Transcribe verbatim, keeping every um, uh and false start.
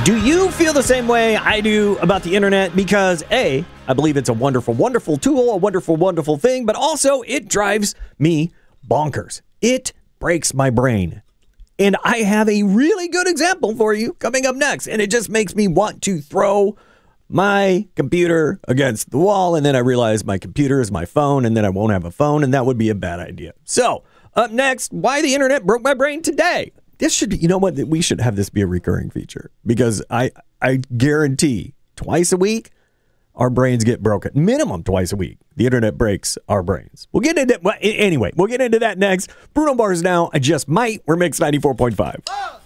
Do you feel the same way I do about the internet? Because A, I believe it's a wonderful, wonderful tool, a wonderful, wonderful thing, but also it drives me bonkers. It breaks my brain. And I have a really good example for you coming up next. And it just makes me want to throw my computer against the wall. And then I realize my computer is my phone, and then I won't have a phone, and that would be a bad idea. So up next, why the internet broke my brain today. This should be, you know what? We should have this be a recurring feature, because I, I guarantee twice a week, our brains get broken. Minimum twice a week. The internet breaks our brains. We'll get into, well, anyway, we'll get into that next. Bruno Mars now. I just might. We're Mix ninety-four point five.